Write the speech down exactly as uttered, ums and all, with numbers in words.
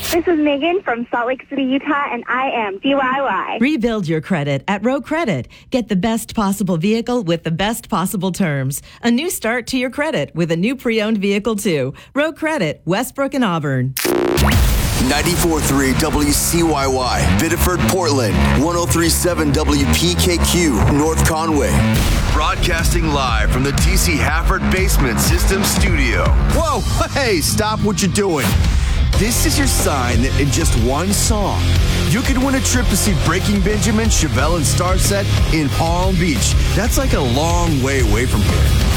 This is Megan from Salt Lake City, Utah, and I am D Y Y. Rebuild your credit at Row Credit. Get the best possible vehicle with the best possible terms. A new start to your credit with a new pre-owned vehicle, too. Row Credit, Westbrook and Auburn. ninety-four point three W C Y Y, Biddeford, Portland. one oh three point seven W P K Q, North Conway. Broadcasting live from the T C Hafford Basement Systems Studio. Whoa, hey, stop what you're doing. This is your sign that in just one song, you could win a trip to see Breaking Benjamin, Chevelle, and Starset in Palm Beach. That's like a long way away from here.